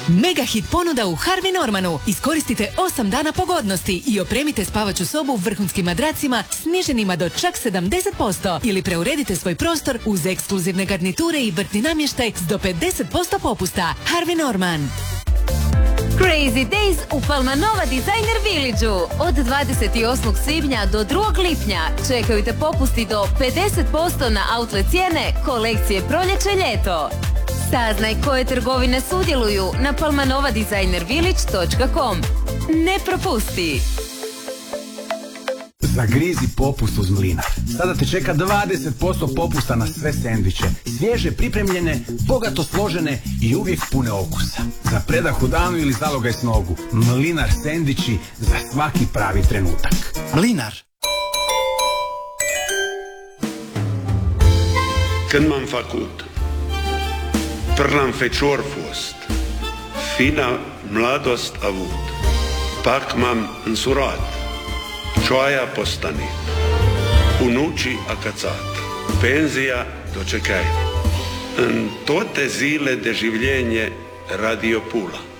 Mega hit ponuda u Harvey Normanu. Iskoristite 8 dana pogodnosti i opremite spavaću sobu vrhunskim madracima sniženima do čak 70% ili preuredite svoj prostor uz ekskluzivne garniture i vrtni namještaj s do 50% popusta. Harvey Norman. Crazy Days u Palmanova Designer Village-u. Od 28. svibnja do 2. lipnja čekaju te popusti do 50% na outlet cijene kolekcije proljeće-ljeto. Saznaj koje trgovine sudjeluju na palmanovadesignervillage.com. Ne propusti! Zagrizi popust uz Mlinar. Sada te čeka 20% popusta na sve sendviče. Svježe pripremljene, bogato složene i uvijek pune okusa. Za predah u danu ili zalogaj s nogu. Mlinar sendviči za svaki pravi trenutak. Mlinar. Când m-am făcut, până am fecior fost, fina mladost avut, pak m-am însurat, cioaia postanit, unucii acățat, penzija dočekaj. În toate zile de življenje Radio Pula.